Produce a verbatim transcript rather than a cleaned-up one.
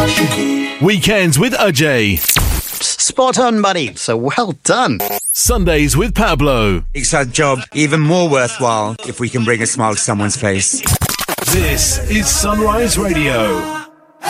Weekends with Ajay. Spot on, buddy. So well done. Sundays with Pablo. Makes our job even more worthwhile if we can bring a smile to someone's face. This is Sunrise Radio.